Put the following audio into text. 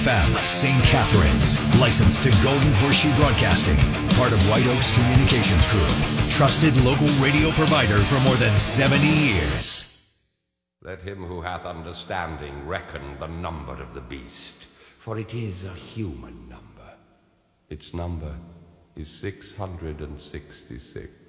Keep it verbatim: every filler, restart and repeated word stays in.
F M, Saint Catharines. Licensed to Golden Horseshoe Broadcasting. Part of White Oaks Communications Group. Trusted local radio provider for more than seventy years. Let him who hath understanding reckon the number of the beast, for it is a human number. Its number is six hundred sixty-six.